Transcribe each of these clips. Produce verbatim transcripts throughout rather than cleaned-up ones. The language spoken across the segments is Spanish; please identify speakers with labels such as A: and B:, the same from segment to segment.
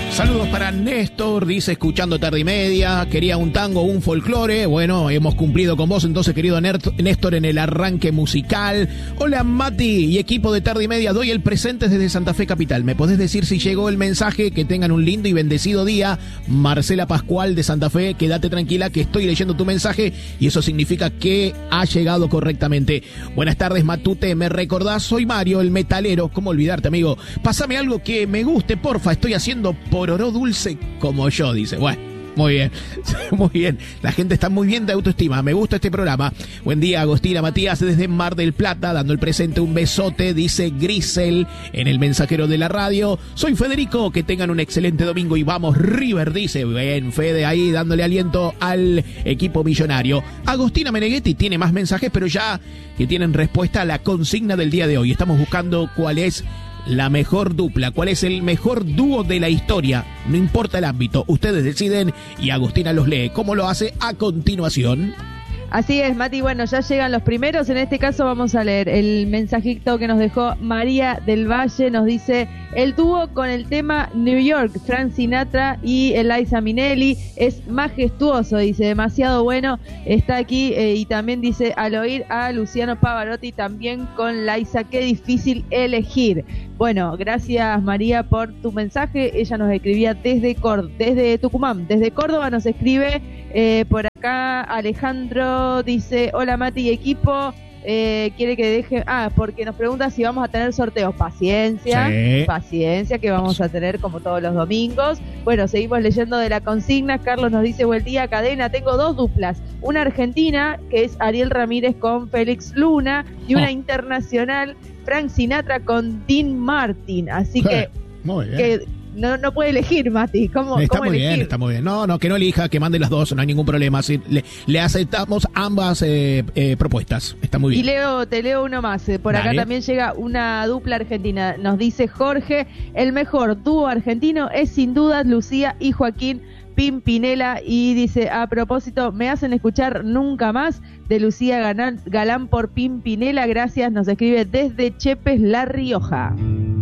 A: Saludos para Néstor, dice escuchando tarde y media, quería un tango, un folclore. Bueno, hemos cumplido con vos entonces, querido Néstor, en el arranque musical. Hola Mati y equipo de tarde y media, doy el presente desde Santa Fe Capital. ¿Me podés decir si llegó el mensaje? Que tengan un lindo y bendecido día. Marcela Pascual de Santa Fe, quédate tranquila que estoy leyendo tu mensaje y eso significa que ha llegado correctamente. Buenas tardes Matute, ¿me recordás? Soy Mario, el metalero. ¿Cómo olvidarte, amigo? Pásame algo que me guste, porfa, estoy haciendo por oro dulce como yo, dice. Bueno, muy bien, muy bien. La gente está muy bien de autoestima. Me gusta este programa. Buen día, Agostina Matías, desde Mar del Plata, dando el presente un besote, dice Grisel en el mensajero de la radio. Soy Federico, que tengan un excelente domingo y vamos River, dice. Bien, Fede ahí dándole aliento al equipo millonario. Agostina Meneghetti tiene más mensajes, pero ya que tienen respuesta a la consigna del día de hoy. Estamos buscando cuál es la mejor dupla, cuál es el mejor dúo de la historia. No importa el ámbito, ustedes deciden y Agostina los lee. ¿Cómo lo hace? A continuación.
B: Así es, Mati. Bueno, ya llegan los primeros. En este caso vamos a leer el mensajito que nos dejó María del Valle. Nos dice: el dúo con el tema New York, Frank Sinatra y Eliza Minnelli, es majestuoso, dice, demasiado bueno. Está aquí eh, y también dice, al oír a Luciano Pavarotti también con Liza, qué difícil elegir. Bueno, gracias María por tu mensaje. Ella nos escribía desde, Cord- desde Tucumán, desde Córdoba nos escribe. Eh, por acá Alejandro dice: hola Mati y equipo, eh, quiere que deje, ah, porque nos pregunta si vamos a tener sorteos. Paciencia, sí. paciencia que vamos a tener como todos los domingos. Bueno, seguimos leyendo de la consigna. Carlos nos dice: buen día cadena, tengo dos duplas, una argentina que es Ariel Ramírez con Félix Luna y una oh. internacional, Frank Sinatra con Dean Martin, así que,
A: muy bien.
B: que No, no puede elegir, Mati. ¿Cómo,
A: está
B: cómo
A: muy
B: elegir?
A: bien, está muy bien. No, no, que no elija, que mande las dos, no hay ningún problema. Sí, le, le aceptamos ambas eh, eh, propuestas. Está muy bien.
B: Y Leo, te leo uno más. Por Dale. Acá también llega una dupla argentina. Nos dice Jorge: el mejor dúo argentino es sin duda Lucía y Joaquín Pimpinela. Y dice: a propósito, me hacen escuchar Nunca Más de Lucía Galán, Galán por Pimpinela. Gracias, nos escribe desde Chepes, La Rioja.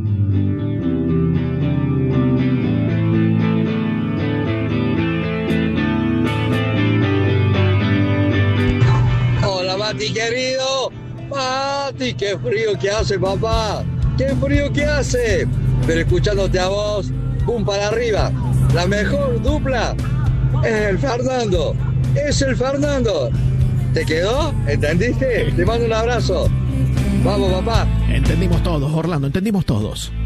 C: Mati querido, Mati, qué frío que hace, papá, qué frío que hace, pero escuchándote a vos, pum para arriba. La mejor dupla es el Fernando, es el Fernando. ¿Te quedó? ¿Entendiste? Te mando un abrazo. Vamos, papá.
A: Entendimos todos, Orlando, entendimos todos.